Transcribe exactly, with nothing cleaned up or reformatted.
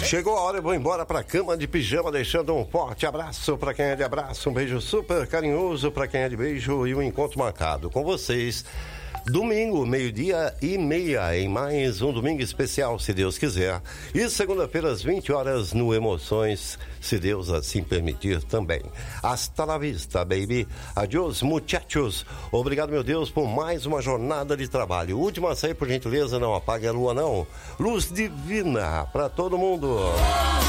Chegou a hora, eu vou embora pra cama de pijama, deixando um forte abraço pra quem é de abraço, um beijo super carinhoso pra quem é de beijo e um encontro marcado com vocês. Domingo, meio-dia e meia, em mais um domingo especial, se Deus quiser. E segunda-feira, às vinte horas, no Emoções, se Deus assim permitir também. Hasta la vista, baby. Adiós, muchachos. Obrigado, meu Deus, por mais uma jornada de trabalho. Última a sair, por gentileza, não apague a lua, não. Luz divina pra todo mundo.